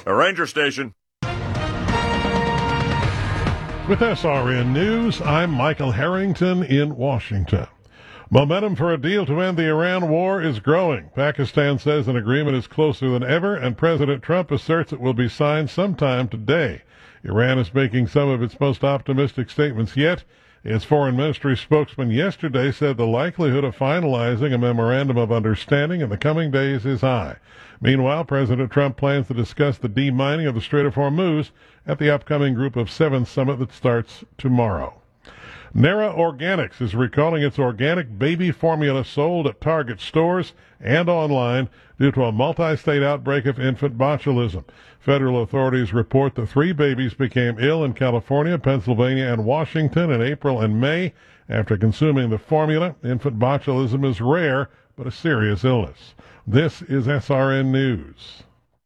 a ranger station. With SRN News, I'm Michael Harrington in Washington. Momentum for a deal to end the Iran war is growing. Pakistan says an agreement is closer than ever, and President Trump asserts it will be signed sometime today. Iran is making some of its most optimistic statements yet. Its foreign ministry spokesman yesterday said the likelihood of finalizing a memorandum of understanding in the coming days is high. Meanwhile, President Trump plans to discuss the demining of the Strait of Hormuz at the upcoming Group of Seven summit that starts tomorrow. Nera Organics is recalling its organic baby formula sold at Target stores and online due to a multi-state outbreak of infant botulism. Federal authorities report the 3 babies became ill in California, Pennsylvania, and Washington in April and May after consuming the formula. Infant botulism is rare, but a serious illness. This is SRN News.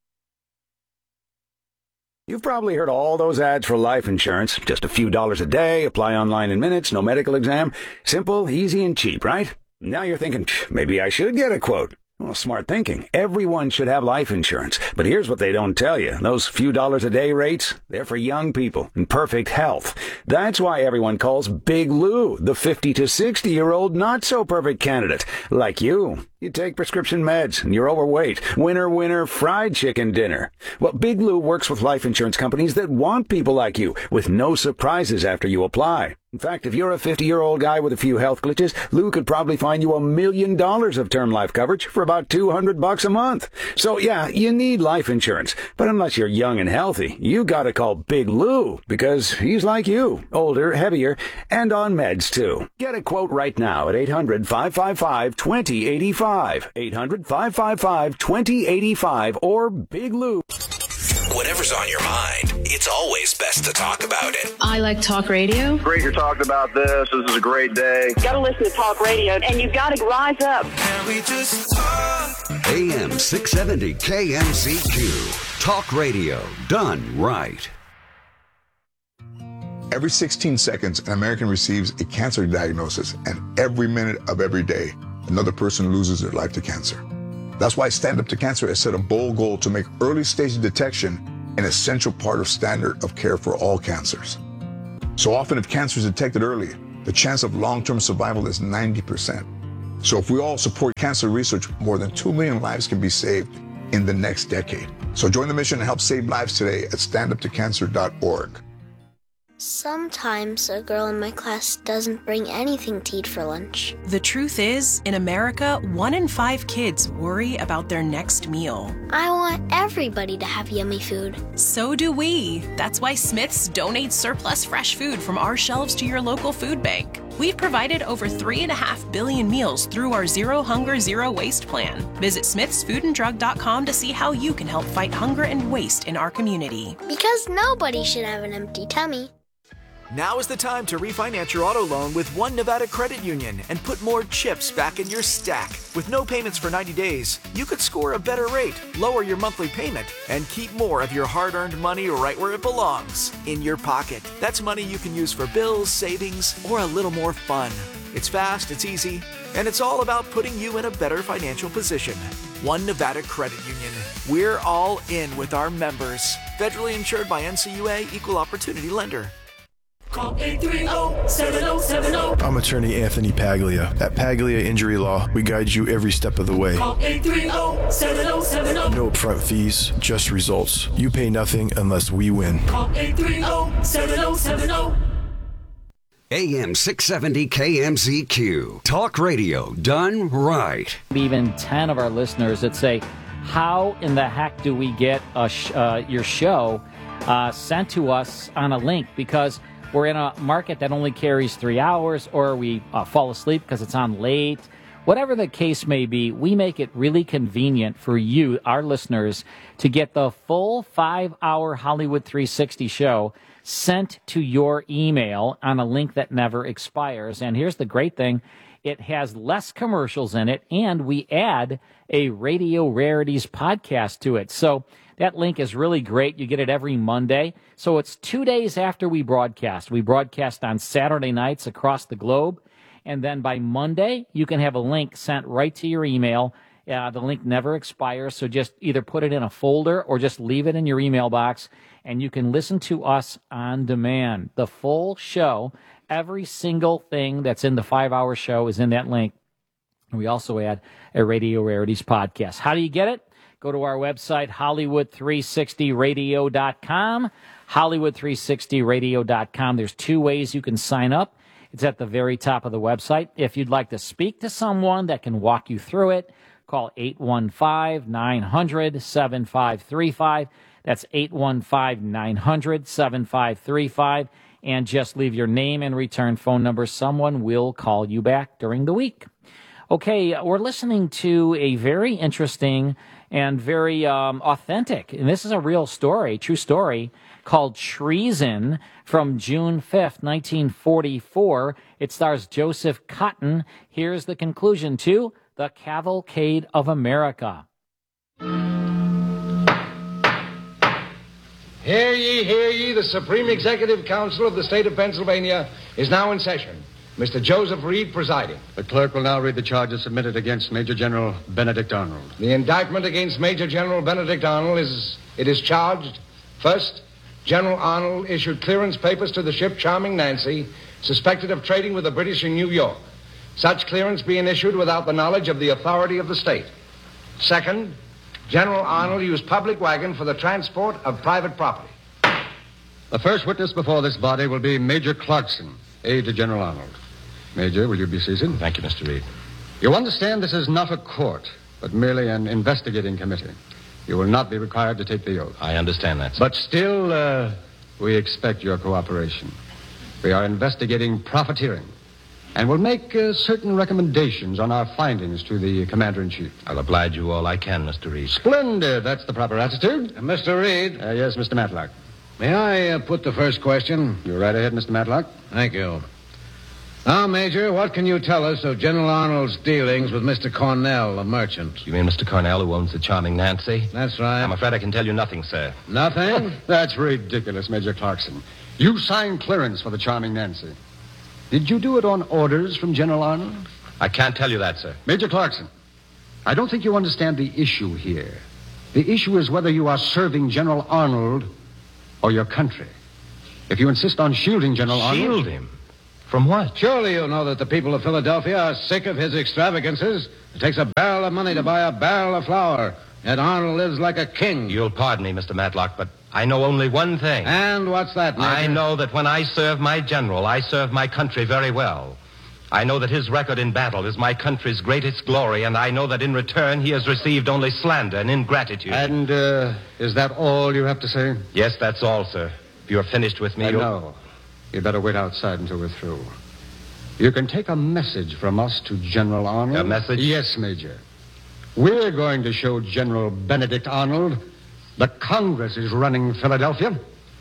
You've probably heard all those ads for life insurance. Just a few dollars a day, apply online in minutes, no medical exam. Simple, easy, and cheap, right? Now you're thinking, maybe I should get a quote. Well, smart thinking. Everyone should have life insurance. But here's what they don't tell you. Those few dollars a day rates, they're for young people in perfect health. That's why everyone calls Big Lou the 50 to 60-year-old not-so-perfect candidate. Like you. You take prescription meds and you're overweight. Winner, winner, fried chicken dinner. Well, Big Lou works with life insurance companies that want people like you, with no surprises after you apply. In fact, if you're a 50-year-old guy with a few health glitches, Lou could probably find you $1 million of term life coverage for about $200 a month. So yeah, you need life insurance. But unless you're young and healthy, you gotta call Big Lou, because he's like you, older, heavier, and on meds too. Get a quote right now at 800-555-2085. 800-555-2085 or Big Lou. Whatever's on your mind, it's always best to talk about it. I like talk radio. Great you're talking about this. This is a great day. You got to listen to talk radio, and you've got to rise up. Can we just talk? AM 670 KMCQ. Talk radio done right. Every 16 seconds, an American receives a cancer diagnosis, and every minute of every day, another person loses their life to cancer. That's why Stand Up to Cancer has set a bold goal to make early stage detection an essential part of standard of care for all cancers. So often if cancer is detected early, the chance of long-term survival is 90%. So if we all support cancer research, more than 2 million lives can be saved in the next decade. So join the mission and help save lives today at standuptocancer.org. Sometimes a girl in my class doesn't bring anything to eat for lunch. The truth is, in America, 1 in 5 kids worry about their next meal. I want everybody to have yummy food. So do we. That's why Smith's donates surplus fresh food from our shelves to your local food bank. We've provided over 3.5 billion meals through our Zero Hunger, Zero Waste plan. Visit smithsfoodanddrug.com to see how you can help fight hunger and waste in our community. Because nobody should have an empty tummy. Now is the time to refinance your auto loan with One Nevada Credit Union and put more chips back in your stack. With no payments for 90 days, you could score a better rate, lower your monthly payment, and keep more of your hard-earned money right where it belongs, in your pocket. That's money you can use for bills, savings, or a little more fun. It's fast, it's easy, and it's all about putting you in a better financial position. One Nevada Credit Union. We're all in with our members. Federally insured by NCUA, Equal Opportunity Lender. Call 830-7070. I'm attorney Anthony Paglia. At Paglia Injury Law, we guide you every step of the way. Call 830-7070. No upfront fees, just results. You pay nothing unless we win. Call 830-7070. AM 670 KMCQ. Talk radio done right. Even 10 of our listeners that say, how in the heck do we get your show sent to us on a link? Because we're in a market that only carries 3 hours, or we fall asleep because it's on late. Whatever the case may be, we make it really convenient for you, our listeners, to get the full 5-hour Hollywood 360 show sent to your email on a link that never expires. And here's the great thing. It has less commercials in it, and we add a Radio Rarities podcast to it. So that link is really great. You get it every Monday. So it's 2 days after we broadcast. We broadcast on Saturday nights across the globe. And then by Monday, you can have a link sent right to your email. The link never expires, so just either put it in a folder or just leave it in your email box, and you can listen to us on demand. The full show, every single thing that's in the 5-hour show is in that link. We also add a Radio Rarities podcast. How do you get it? Go to our website, Hollywood360radio.com, Hollywood360radio.com. There's 2 ways you can sign up. It's at the very top of the website. If you'd like to speak to someone that can walk you through it, call 815-900-7535. That's 815-900-7535. And just leave your name and return phone number. Someone will call you back during the week. Okay, we're listening to a very interesting and very authentic, and this is a real story, true story, called Treason from June 5th, 1944. It stars Joseph Cotten. Here's the conclusion to The Cavalcade of America. Hear ye, the Supreme Executive Council of the State of Pennsylvania is now in session. Mr. Joseph Reed presiding. The clerk will now read the charges submitted against Major General Benedict Arnold. The indictment against Major General Benedict Arnold is charged. First, General Arnold issued clearance papers to the ship Charming Nancy, suspected of trading with the British in New York. Such clearance being issued without the knowledge of the authority of the state. Second, General Arnold used public wagon for the transport of private property. The first witness before this body will be Major Clarkson, aide to General Arnold. Major, will you be seated? Thank you, Mr. Reed. You understand this is not a court, but merely an investigating committee. You will not be required to take the oath. I understand that, sir. But still, we expect your cooperation. We are investigating profiteering, and will make certain recommendations on our findings to the Commander-in-Chief. I'll oblige you all I can, Mr. Reed. Splendid. That's the proper attitude. Mr. Reed? Yes, Mr. Matlock. May I put the first question? You're right ahead, Mr. Matlock. Thank you. Now, Major, what can you tell us of General Arnold's dealings with Mr. Cornell, a merchant? You mean Mr. Cornell, who owns the Charming Nancy? That's right. I'm afraid I can tell you nothing, sir. Nothing? That's ridiculous, Major Clarkson. You signed clearance for the Charming Nancy. Did you do it on orders from General Arnold? I can't tell you that, sir. Major Clarkson, I don't think you understand the issue here. The issue is whether you are serving General Arnold or your country. If you insist on shielding General Arnold... Shield him? From what? Surely you know that the people of Philadelphia are sick of his extravagances. It takes a barrel of money to buy a barrel of flour. Yet Arnold lives like a king. You'll pardon me, Mr. Matlock, but I know only one thing. And what's that, Major? I know that when I serve my general, I serve my country very well. I know that his record in battle is my country's greatest glory, and I know that in return he has received only slander and ingratitude. And, is that all you have to say? Yes, that's all, sir. If you're finished with me, No. You'd better wait outside until we're through. You can take a message from us to General Arnold. A message? Yes, Major. We're going to show General Benedict Arnold that Congress is running Philadelphia.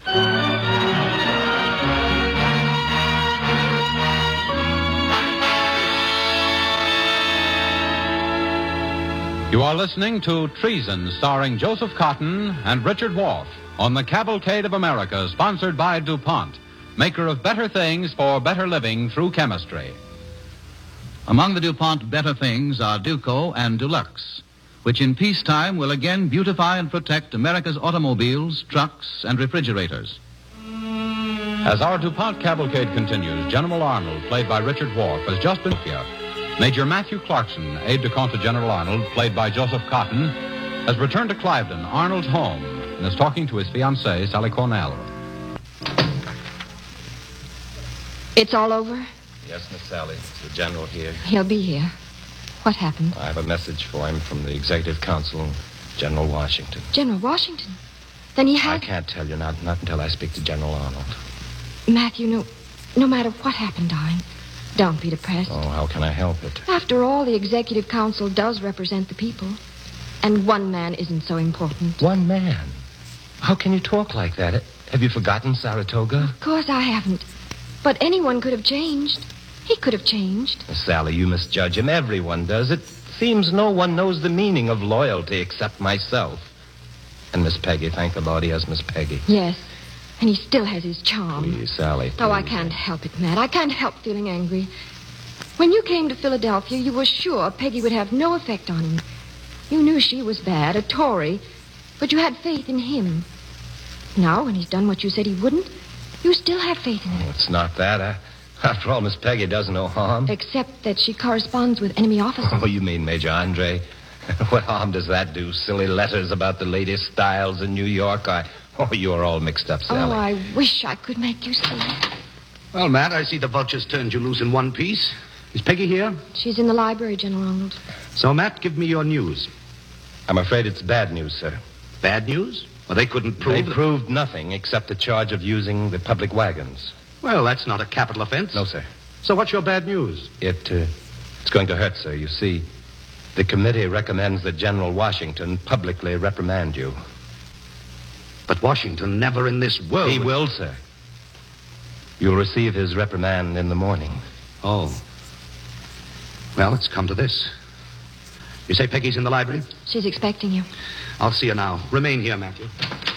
You are listening to Treason, starring Joseph Cotten and Richard Wolff on the Cavalcade of America, sponsored by DuPont, maker of better things for better living through chemistry. Among the DuPont better things are Duco and Dulux, which in peacetime will again beautify and protect America's automobiles, trucks, and refrigerators. As our DuPont cavalcade continues, General Arnold, played by Richard Wolff, has just been here. Major Matthew Clarkson, aide-de-camp to General Arnold, played by Joseph Cotten, has returned to Cliveden, Arnold's home, and is talking to his fiancée, Sally Cornell. It's all over? Yes, Miss Sally. It's the general here. He'll be here. What happened? I have a message for him from the Executive Council, General Washington. General Washington? Then he has... I can't tell you, not until I speak to General Arnold. Matthew, no matter what happened, darling, don't be depressed. Oh, how can I help it? After all, the Executive Council does represent the people. And one man isn't so important. One man? How can you talk like that? Have you forgotten Saratoga? Of course I haven't. But anyone could have changed. He could have changed. Sally, you misjudge him. Everyone does. It seems no one knows the meaning of loyalty except myself. And Miss Peggy. Thank the Lord he has Miss Peggy. Yes. And he still has his charm. Please, Sally. Oh, I can't help it, Matt. I can't help feeling angry. When you came to Philadelphia, you were sure Peggy would have no effect on him. You knew she was bad, a Tory, but you had faith in him. Now, when he's done what you said he wouldn't, you still have faith in him. It's not that. After all, Miss Peggy does no harm. Except that she corresponds with enemy officers. Oh, you mean Major Andre? What harm does that do? Silly letters about the latest styles in New York. Oh, you're all mixed up, Sally. Oh, I wish I could make you see. Well, Matt, I see the vultures turned you loose in one piece. Is Peggy here? She's in the library, General Arnold. So, Matt, give me your news. I'm afraid it's bad news, sir. Bad news? Well, they couldn't prove... They proved nothing except the charge of using the public wagons. Well, that's not a capital offense. No, sir. So what's your bad news? It's going to hurt, sir. You see, the committee recommends that General Washington publicly reprimand you. But Washington never in this world... He will, sir. You'll receive his reprimand in the morning. Oh. Well, it's come to this. You say Peggy's in the library? She's expecting you. I'll see her now. Remain here, Matthew.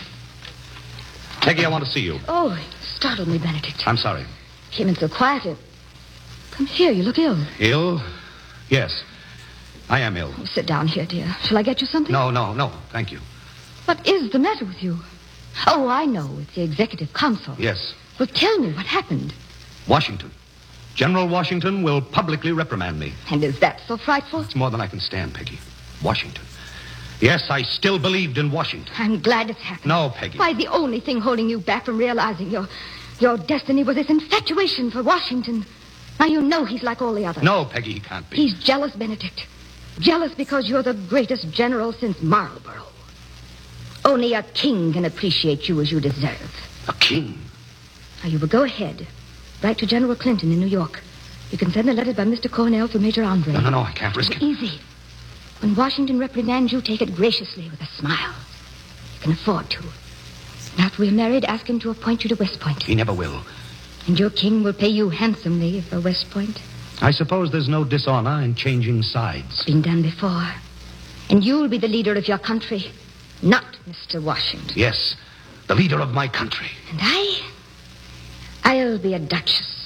Peggy, I want to see you. Oh, it startled me, Benedict. I'm sorry. Came in so quietly. Come here, you look ill. Ill? Yes. I am ill. Oh, sit down here, dear. Shall I get you something? No. Thank you. What is the matter with you? Oh, I know. It's the executive council. Yes. Well, tell me what happened. Washington. General Washington will publicly reprimand me. And is that so frightful? It's more than I can stand, Peggy. Washington. Yes, I still believed in Washington. I'm glad it's happened. No, Peggy. Why, the only thing holding you back from realizing your destiny was this infatuation for Washington. Now you know he's like all the others. No, Peggy, he can't be. He's jealous, Benedict. Jealous because you're the greatest general since Marlborough. Only a king can appreciate you as you deserve. A king? Now, you will go ahead. Write to General Clinton in New York. You can send the letters by Mr. Cornell for Major Andre. No, I can't risk it. Easy. When Washington reprimands you, take it graciously with a smile. You can afford to. And after we're married, ask him to appoint you to West Point. He never will. And your king will pay you handsomely for West Point. I suppose there's no dishonor in changing sides. It's been done before. And you'll be the leader of your country, not Mr. Washington. Yes, the leader of my country. And I'll be a duchess.